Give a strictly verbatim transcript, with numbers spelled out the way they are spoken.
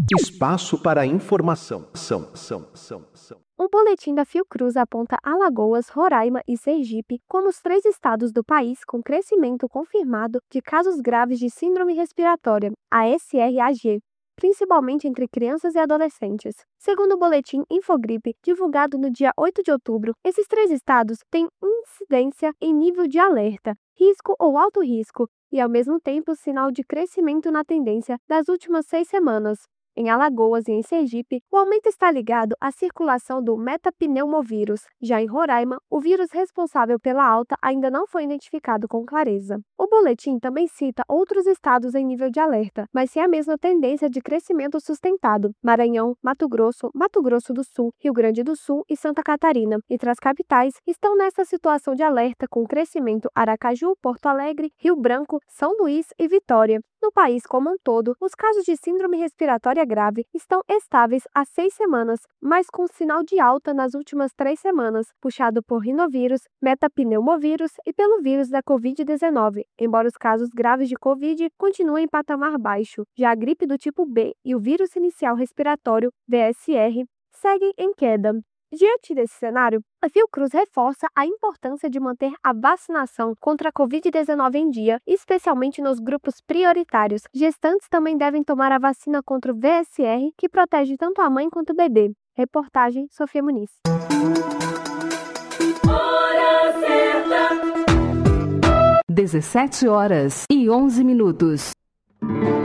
Espaço para informação. São, são, são, são. Um boletim da Fiocruz aponta Alagoas, Roraima e Sergipe como os três estados do país com crescimento confirmado de casos graves de síndrome respiratória, a S R A G, principalmente entre crianças e adolescentes. Segundo o boletim Infogripe, divulgado no dia oito de outubro, esses três estados têm incidência em nível de alerta, risco ou alto risco, e ao mesmo tempo sinal de crescimento na tendência das últimas seis semanas. Em Alagoas e em Sergipe, o aumento está ligado à circulação do metapneumovírus. Já em Roraima, o vírus responsável pela alta ainda não foi identificado com clareza. O boletim também cita outros estados em nível de alerta, mas sem a mesma tendência de crescimento sustentado: Maranhão, Mato Grosso, Mato Grosso do Sul, Rio Grande do Sul e Santa Catarina. Entre as capitais, estão nessa situação de alerta com crescimento Aracaju, Porto Alegre, Rio Branco, São Luís e Vitória. No país como um todo, os casos de síndrome respiratória grave estão estáveis há seis semanas, mas com sinal de alta nas últimas três semanas, puxado por rinovírus, metapneumovírus e pelo vírus da covid dezenove, embora os casos graves de Covid continuem em patamar baixo. Já a gripe do tipo B e o vírus inicial respiratório, V S R, seguem em queda. Diante desse cenário, a Fiocruz reforça a importância de manter a vacinação contra a covid dezenove em dia, especialmente nos grupos prioritários. Gestantes também devem tomar a vacina contra o V S R, que protege tanto a mãe quanto o bebê. Reportagem Sofia Muniz. Hora certa. dezessete horas e onze minutos.